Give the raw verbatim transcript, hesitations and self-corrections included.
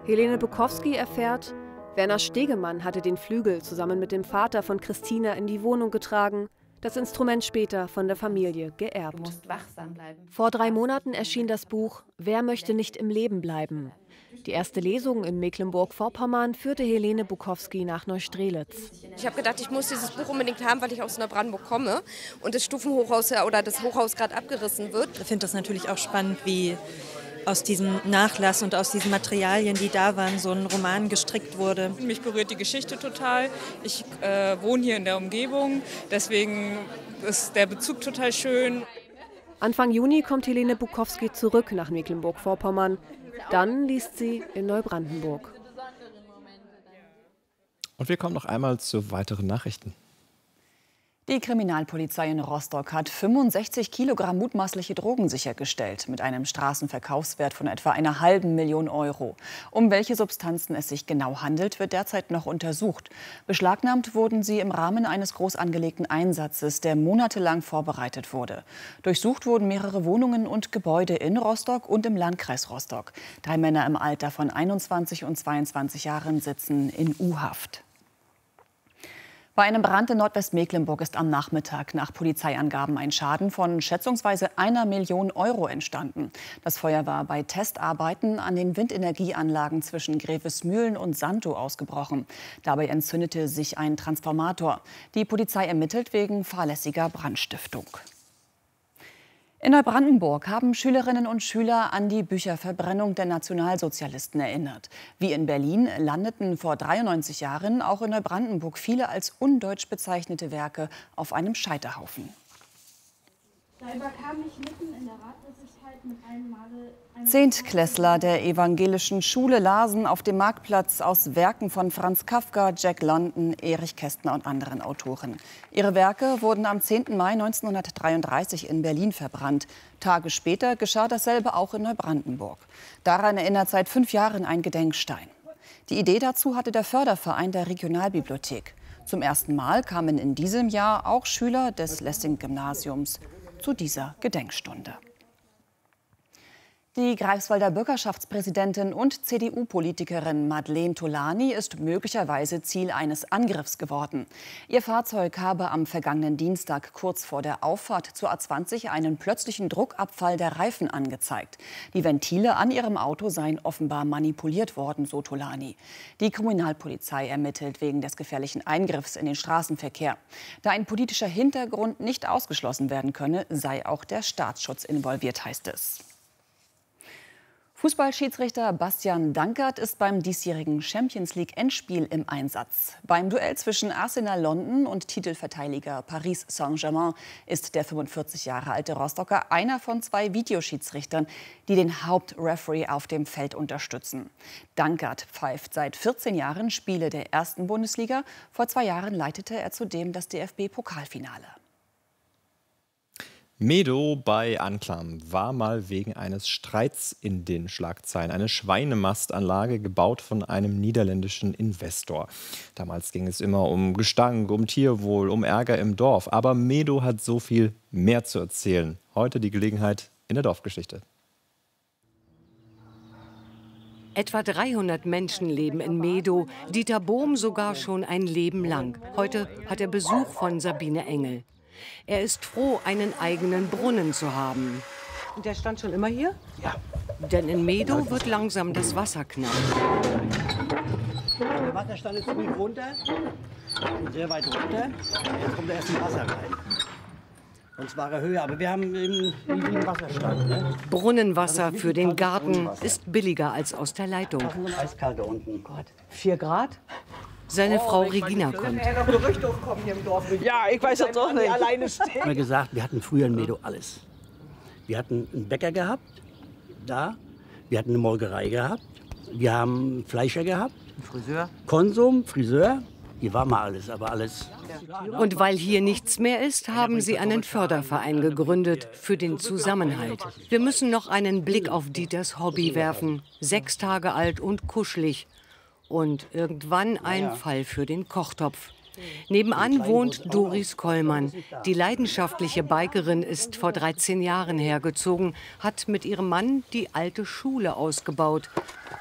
Helene Bukowski erfährt, Werner Stegemann hatte den Flügel zusammen mit dem Vater von Christina in die Wohnung getragen, das Instrument später von der Familie geerbt. Du musst wachsam bleiben. Vor drei Monaten erschien das Buch Wer möchte nicht im Leben bleiben? Die erste Lesung in Mecklenburg-Vorpommern führte Helene Bukowski nach Neustrelitz. Ich habe gedacht, ich muss dieses Buch unbedingt haben, weil ich aus Neubrandenburg komme und das Stufenhochhaus oder das Hochhaus gerade abgerissen wird. Ich finde das natürlich auch spannend, wie aus diesem Nachlass und aus diesen Materialien, die da waren, so ein Roman gestrickt wurde. Mich berührt die Geschichte total. Ich äh, wohne hier in der Umgebung, deswegen ist der Bezug total schön. Anfang Juni kommt Helene Bukowski zurück nach Mecklenburg-Vorpommern. Dann liest sie in Neubrandenburg. Und wir kommen noch einmal zu weiteren Nachrichten. Die Kriminalpolizei in Rostock hat fünfundsechzig Kilogramm mutmaßliche Drogen sichergestellt, mit einem Straßenverkaufswert von etwa einer halben Million Euro. Um welche Substanzen es sich genau handelt, wird derzeit noch untersucht. Beschlagnahmt wurden sie im Rahmen eines groß angelegten Einsatzes, der monatelang vorbereitet wurde. Durchsucht wurden mehrere Wohnungen und Gebäude in Rostock und im Landkreis Rostock. Drei Männer im Alter von einundzwanzig und zweiundzwanzig Jahren sitzen in U-Haft. Bei einem Brand in Nordwestmecklenburg ist am Nachmittag nach Polizeiangaben ein Schaden von schätzungsweise einer Million Euro entstanden. Das Feuer war bei Testarbeiten an den Windenergieanlagen zwischen Grevesmühlen und Sandow ausgebrochen. Dabei entzündete sich ein Transformator. Die Polizei ermittelt wegen fahrlässiger Brandstiftung. In Neubrandenburg haben Schülerinnen und Schüler an die Bücherverbrennung der Nationalsozialisten erinnert. Wie in Berlin landeten vor dreiundneunzig Jahren auch in Neubrandenburg viele als undeutsch bezeichnete Werke auf einem Scheiterhaufen. Da überkam mich mitten in der Ratlosigkeit mit einem Male eine Zehntklässler der evangelischen Schule lasen auf dem Marktplatz aus Werken von Franz Kafka, Jack London, Erich Kästner und anderen Autoren. Ihre Werke wurden am zehnten Mai neunzehnhundertdreiunddreißig in Berlin verbrannt. Tage später geschah dasselbe auch in Neubrandenburg. Daran erinnert seit fünf Jahren ein Gedenkstein. Die Idee dazu hatte der Förderverein der Regionalbibliothek. Zum ersten Mal kamen in diesem Jahr auch Schüler des Lessing-Gymnasiums zu dieser Gedenkstunde. Die Greifswalder Bürgerschaftspräsidentin und C D U-Politikerin Madeleine Tolani ist möglicherweise Ziel eines Angriffs geworden. Ihr Fahrzeug habe am vergangenen Dienstag kurz vor der Auffahrt zur A zwanzig einen plötzlichen Druckabfall der Reifen angezeigt. Die Ventile an ihrem Auto seien offenbar manipuliert worden, so Tolani. Die Kriminalpolizei ermittelt wegen des gefährlichen Eingriffs in den Straßenverkehr. Da ein politischer Hintergrund nicht ausgeschlossen werden könne, sei auch der Staatsschutz involviert, heißt es. Fußballschiedsrichter Bastian Dankert ist beim diesjährigen Champions-League-Endspiel im Einsatz. Beim Duell zwischen Arsenal London und Titelverteidiger Paris Saint-Germain ist der fünfundvierzig Jahre alte Rostocker einer von zwei Videoschiedsrichtern, die den Hauptreferee auf dem Feld unterstützen. Dankert pfeift seit vierzehn Jahren Spiele der ersten Bundesliga. Vor zwei Jahren leitete er zudem das D F B-Pokalfinale. Medo bei Anklam war mal wegen eines Streits in den Schlagzeilen. Eine Schweinemastanlage, gebaut von einem niederländischen Investor. Damals ging es immer um Gestank, um Tierwohl, um Ärger im Dorf. Aber Medo hat so viel mehr zu erzählen. Heute die Gelegenheit in der Dorfgeschichte. Etwa dreihundert Menschen leben in Medo, Dieter Bohm sogar schon ein Leben lang. Heute hat er Besuch von Sabine Engel. Er ist froh, einen eigenen Brunnen zu haben. Und der stand schon immer hier? Ja. Denn in Medo wird langsam das Wasser knapp. Der Wasserstand ist ziemlich runter, sehr weit runter. Jetzt kommt erst ein Wasser rein. Und zwar Höhe, aber wir haben eben einen Wasserstand. Ne? Brunnenwasser also für den Garten ist billiger als aus der Leitung. Eiskalt da unten. Gott, vier Grad? Seine oh, Frau Regina kommt. Ja, ich weiß das doch nicht. Alleine stehen. Wir haben gesagt, wir hatten früher in Medo alles. Wir hatten einen Bäcker gehabt, da. Wir hatten eine Molkerei gehabt. Wir haben einen Fleischer gehabt. Ein Friseur. Konsum, Friseur. Hier war mal alles, aber alles. Und weil hier nichts mehr ist, haben sie einen Förderverein gegründet für den Zusammenhalt. Wir müssen noch einen Blick auf Dieters Hobby werfen. Sechs Tage alt und kuschelig. Und irgendwann ein Fall für den Kochtopf. Nebenan wohnt Doris Kollmann. Die leidenschaftliche Bikerin ist vor dreizehn Jahren hergezogen, hat mit ihrem Mann die alte Schule ausgebaut.